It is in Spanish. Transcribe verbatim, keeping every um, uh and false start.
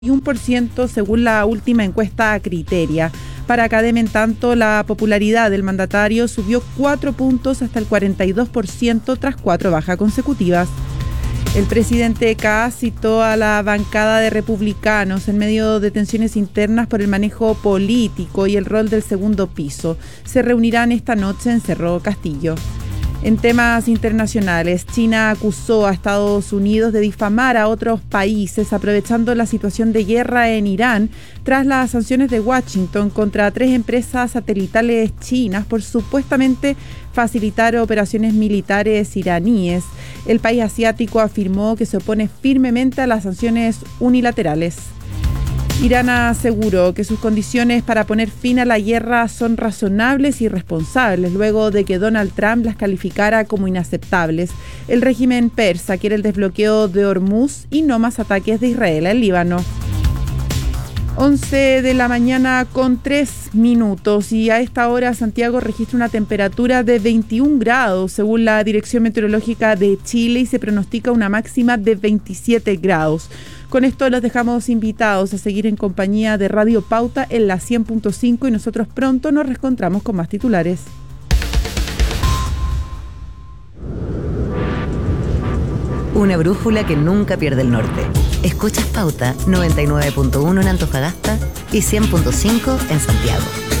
y uno por ciento según la última encuesta Criteria. Para Academ, en tanto, la popularidad del mandatario subió cuatro puntos hasta el cuarenta y dos por ciento tras cuatro bajas consecutivas. El presidente Kast citó a la bancada de republicanos en medio de tensiones internas por el manejo político y el rol del segundo piso. Se reunirán esta noche en Cerro Castillo. En temas internacionales, China acusó a Estados Unidos de difamar a otros países aprovechando la situación de guerra en Irán tras las sanciones de Washington contra tres empresas satelitales chinas por supuestamente facilitar operaciones militares iraníes. El país asiático afirmó que se opone firmemente a las sanciones unilaterales. Irán aseguró que sus condiciones para poner fin a la guerra son razonables y responsables, luego de que Donald Trump las calificara como inaceptables. El régimen persa quiere el desbloqueo de Hormuz y no más ataques de Israel al Líbano. once de la mañana con tres minutos y a esta hora Santiago registra una temperatura de veintiún grados según la Dirección Meteorológica de Chile y se pronostica una máxima de veintisiete grados. Con esto los dejamos invitados a seguir en compañía de Radio Pauta en la cien punto cinco y nosotros pronto nos reencontramos con más titulares. Una brújula que nunca pierde el norte. Escuchas Pauta noventa y nueve punto uno en Antofagasta y cien punto cinco en Santiago.